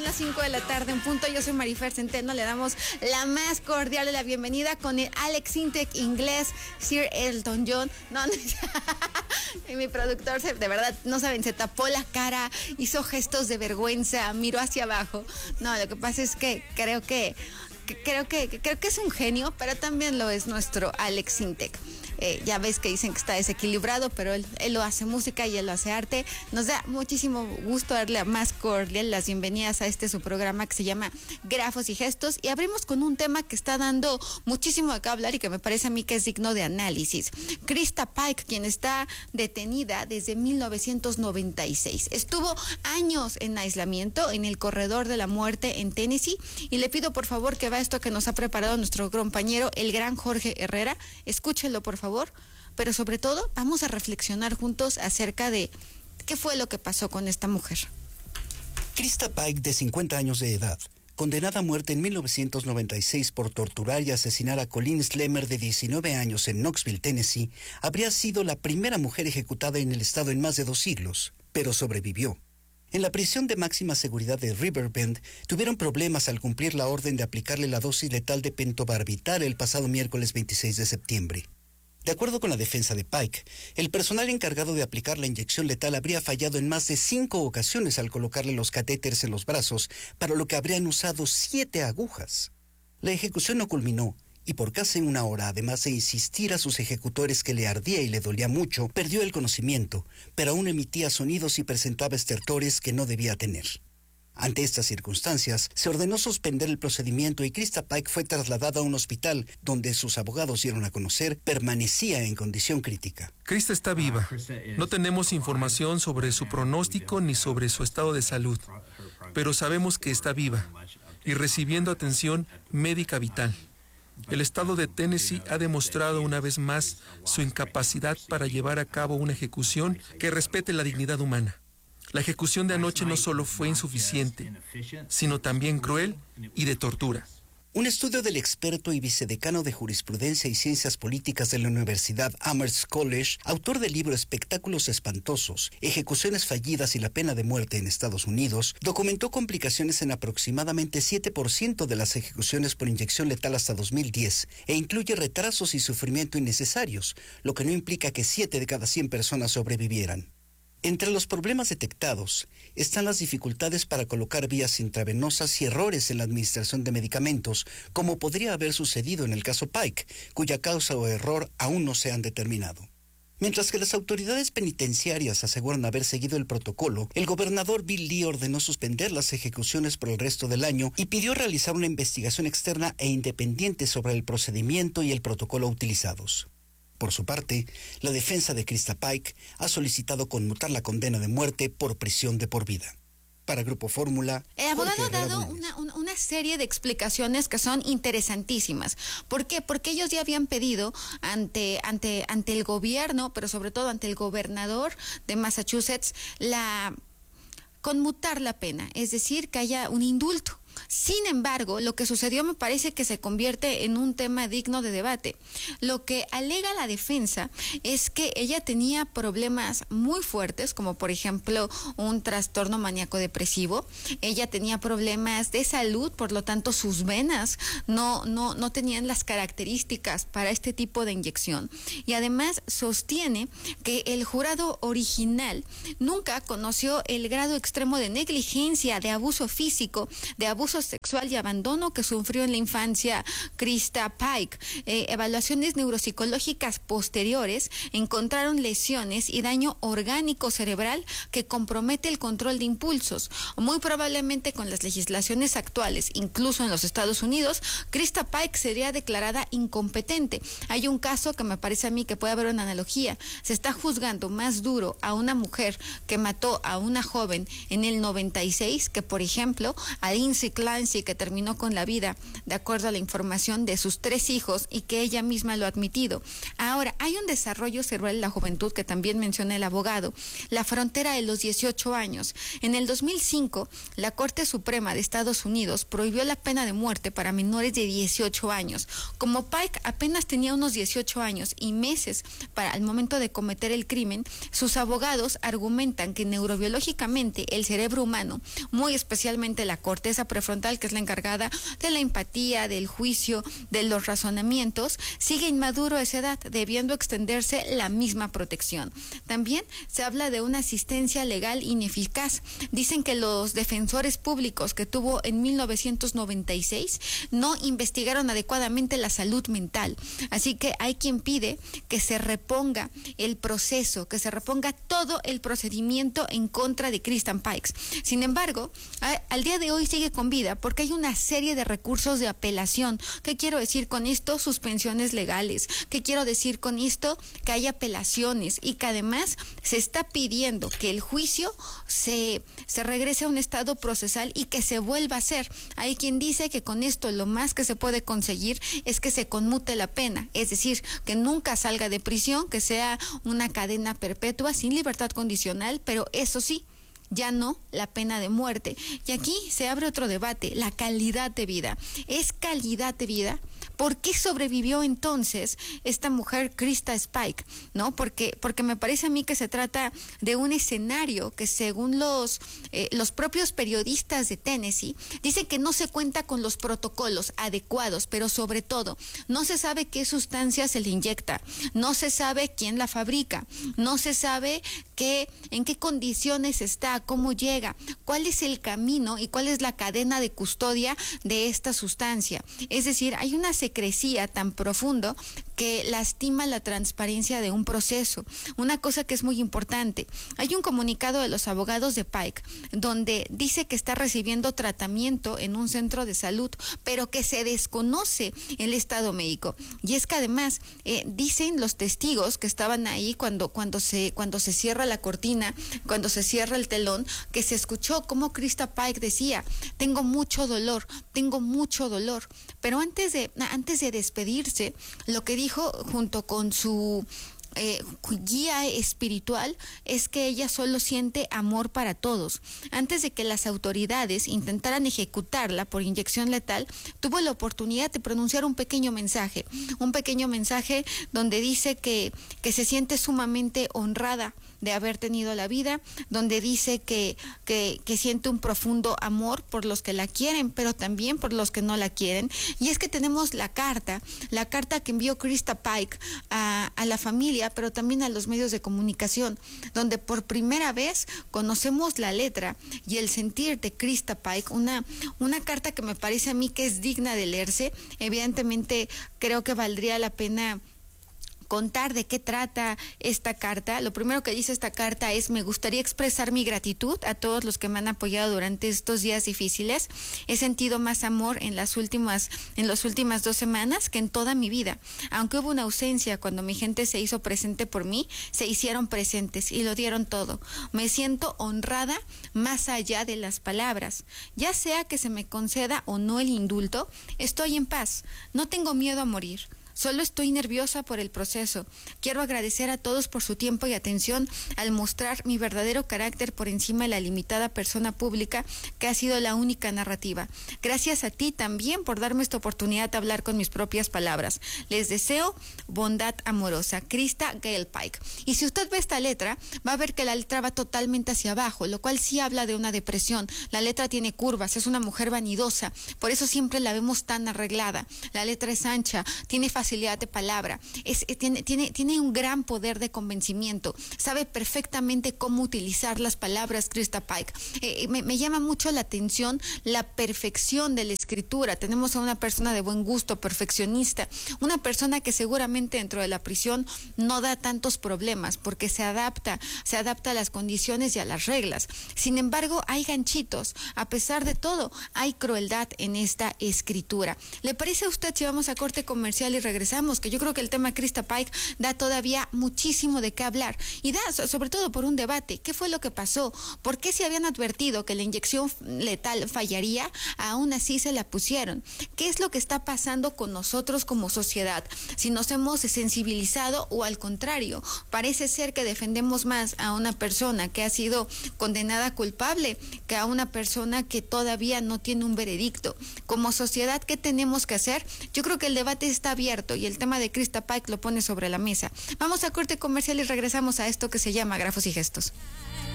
son las 5 de la tarde en punto. Yo soy Marifer Centeno. Le damos la más cordial de la bienvenida con el Alex Intec inglés, Sir Elton John. No, y mi productor, de verdad, no saben, se tapó la cara, hizo gestos de vergüenza, miró hacia abajo. No, lo que pasa es que creo que es un genio, pero también lo es nuestro Alex Intec. Ya ves que dicen que está desequilibrado, pero él lo hace música y él lo hace arte. Nos da muchísimo gusto darle más cordial las bienvenidas a su programa que se llama Grafos y Gestos, y abrimos con un tema que está dando muchísimo de qué hablar y que me parece a mí que es digno de análisis. Krista Pike, quien está detenida desde 1996. Estuvo años en aislamiento en el corredor de la muerte en Tennessee, y le pido por favor que vea esto que nos ha preparado nuestro compañero, el gran Jorge Herrera. Escúchelo por favor, pero sobre todo vamos a reflexionar juntos acerca de qué fue lo que pasó con esta mujer. Krista Pike, de 50 años de edad, condenada a muerte en 1996 por torturar y asesinar a Colin Slemmer, de 19 años, en Knoxville, Tennessee, habría sido la primera mujer ejecutada en el estado en más de 2 siglos, pero sobrevivió. En la prisión de máxima seguridad de Riverbend tuvieron problemas al cumplir la orden de aplicarle la dosis letal de pentobarbital el pasado miércoles 26 de septiembre. De acuerdo con la defensa de Pike, el personal encargado de aplicar la inyección letal habría fallado en más de 5 ocasiones al colocarle los catéteres en los brazos, para lo que habrían usado 7 agujas. La ejecución no culminó, y por casi 1 hora, además de insistir a sus ejecutores que le ardía y le dolía mucho, perdió el conocimiento, pero aún emitía sonidos y presentaba estertores que no debía tener. Ante estas circunstancias, se ordenó suspender el procedimiento y Krista Pike fue trasladada a un hospital donde sus abogados dieron a conocer permanecía en condición crítica. Krista está viva. No tenemos información sobre su pronóstico ni sobre su estado de salud, pero sabemos que está viva y recibiendo atención médica vital. El estado de Tennessee ha demostrado una vez más su incapacidad para llevar a cabo una ejecución que respete la dignidad humana. La ejecución de anoche no solo fue insuficiente, sino también cruel y de tortura. Un estudio del experto y vicedecano de Jurisprudencia y Ciencias Políticas de la Universidad Amherst College, autor del libro Espectáculos Espantosos, Ejecuciones Fallidas y la Pena de Muerte en Estados Unidos, documentó complicaciones en aproximadamente 7% de las ejecuciones por inyección letal hasta 2010, e incluye retrasos y sufrimiento innecesarios, lo que no implica que 7 de cada 100 personas sobrevivieran. Entre los problemas detectados están las dificultades para colocar vías intravenosas y errores en la administración de medicamentos, como podría haber sucedido en el caso Pike, cuya causa o error aún no se han determinado. Mientras que las autoridades penitenciarias aseguran haber seguido el protocolo, el gobernador Bill Lee ordenó suspender las ejecuciones por el resto del año y pidió realizar una investigación externa e independiente sobre el procedimiento y el protocolo utilizados. Por su parte, la defensa de Krista Pike ha solicitado conmutar la condena de muerte por prisión de por vida. Para Grupo Fórmula, el abogado ha dado una serie de explicaciones que son interesantísimas. ¿Por qué? Porque ellos ya habían pedido ante el gobierno, pero sobre todo ante el gobernador de Massachusetts, conmutar la pena, es decir, que haya un indulto. Sin embargo, lo que sucedió me parece que se convierte en un tema digno de debate. Lo que alega la defensa es que ella tenía problemas muy fuertes, como por ejemplo un trastorno maníaco-depresivo. Ella tenía problemas de salud, por lo tanto sus venas no tenían las características para este tipo de inyección. Y además sostiene que el jurado original nunca conoció el grado extremo de negligencia, de abuso físico, de abuso sexual y abandono que sufrió en la infancia Krista Pike. Evaluaciones neuropsicológicas posteriores encontraron lesiones y daño orgánico cerebral que compromete el control de impulsos. Muy probablemente con las legislaciones actuales, incluso en los Estados Unidos, Krista Pike sería declarada incompetente. Hay un caso que me parece a mí que puede haber una analogía. Se está juzgando más duro a una mujer que mató a una joven en el 96 que, por ejemplo, a Lindsay Clark, Clancy, que terminó con la vida, de acuerdo a la información de sus 3 hijos y que ella misma lo ha admitido. Ahora, hay un desarrollo cerebral en la juventud que también menciona el abogado, la frontera de los 18 años. En el 2005, la Corte Suprema de Estados Unidos prohibió la pena de muerte para menores de 18 años. Como Pike apenas tenía unos 18 años y meses para el momento de cometer el crimen, sus abogados argumentan que neurobiológicamente el cerebro humano, muy especialmente la corteza prefrontal, que es la encargada de la empatía, del juicio, de los razonamientos, sigue inmaduro a esa edad, debiendo extenderse la misma protección. También se habla de una asistencia legal ineficaz. Dicen que los defensores públicos que tuvo en 1996 no investigaron adecuadamente la salud mental. Así que hay quien pide que se reponga el proceso, que se reponga todo el procedimiento en contra de Christian Pike. Sin embargo, al día de hoy sigue con vida porque hay una serie de recursos de apelación. ¿Qué quiero decir con esto? Suspensiones legales. ¿Qué quiero decir con esto? Que hay apelaciones y que además se está pidiendo que el juicio se regrese a un estado procesal y que se vuelva a hacer. Hay quien dice que con esto lo más que se puede conseguir es que se conmute la pena, es decir, que nunca salga de prisión, que sea una cadena perpetua sin libertad condicional, pero eso sí, ya no la pena de muerte. Y aquí se abre otro debate, la calidad de vida. ¿Es calidad de vida? ¿Por qué sobrevivió entonces esta mujer, Krista Pike? ¿No? Porque me parece a mí que se trata de un escenario que, según los propios periodistas de Tennessee, dicen que no se cuenta con los protocolos adecuados, pero sobre todo no se sabe qué sustancia se le inyecta, no se sabe quién la fabrica, no se sabe en qué condiciones está, cómo llega, cuál es el camino y cuál es la cadena de custodia de esta sustancia. Es decir, hay una secrecía tan profundo que lastima la transparencia de un proceso. Una cosa que es muy importante, hay un comunicado de los abogados de Pike donde dice que está recibiendo tratamiento en un centro de salud, pero que se desconoce el estado médico. Y es que además dicen los testigos que estaban ahí cuando se cierra la cortina, cuando se cierra el telón, que se escuchó como Krista Pike decía: tengo mucho dolor, pero antes de despedirse, lo que dijo junto con su guía espiritual es que ella solo siente amor para todos. Antes de que las autoridades intentaran ejecutarla por inyección letal, tuvo la oportunidad de pronunciar un pequeño mensaje donde dice que se siente sumamente honrada de haber tenido la vida, donde dice que siente un profundo amor por los que la quieren, pero también por los que no la quieren. Y es que tenemos la carta que envió Krista Pike a la familia, pero también a los medios de comunicación, donde por primera vez conocemos la letra y el sentir de Krista Pike, una carta que me parece a mí que es digna de leerse. Evidentemente creo que valdría la pena contar de qué trata esta carta. Lo primero que dice esta carta es: me gustaría expresar mi gratitud a todos los que me han apoyado durante estos días difíciles. He sentido más amor en las últimas 2 semanas que en toda mi vida. Aunque hubo una ausencia cuando mi gente se hizo presente por mí, se hicieron presentes y lo dieron todo. Me siento honrada más allá de las palabras. Ya sea que se me conceda o no el indulto, estoy en paz. No tengo miedo a morir. Solo estoy nerviosa por el proceso. Quiero agradecer a todos por su tiempo y atención al mostrar mi verdadero carácter por encima de la limitada persona pública que ha sido la única narrativa. Gracias a ti también por darme esta oportunidad de hablar con mis propias palabras. Les deseo bondad amorosa. Krista Gale Pike. Y si usted ve esta letra, va a ver que la letra va totalmente hacia abajo, lo cual sí habla de una depresión. La letra tiene curvas, es una mujer vanidosa, por eso siempre la vemos tan arreglada. La letra es ancha, tiene facilidad de palabra, tiene un gran poder de convencimiento, sabe perfectamente cómo utilizar las palabras Krista Pike. Me llama mucho la atención la perfección de la escritura. Tenemos a una persona de buen gusto, perfeccionista, una persona que seguramente dentro de la prisión no da tantos problemas porque se adapta a las condiciones y a las reglas. Sin embargo, hay ganchitos. A pesar de todo, hay crueldad en esta escritura. ¿Le parece a usted si vamos a corte comercial y regresamos regresamos, que yo creo que el tema Krista Paik da todavía muchísimo de qué hablar y da sobre todo por un debate. ¿Qué fue lo que pasó? ¿Por qué se habían advertido que la inyección letal fallaría? Aún así se la pusieron. ¿Qué es lo que está pasando con nosotros como sociedad? Si nos hemos sensibilizado o al contrario, parece ser que defendemos más a una persona que ha sido condenada culpable que a una persona que todavía no tiene un veredicto. Como sociedad, ¿qué tenemos que hacer? Yo creo que el debate está abierto y el tema de Krista Paik lo pone sobre la mesa. Vamos a corte comercial y regresamos a esto que se llama Grafos y Gestos.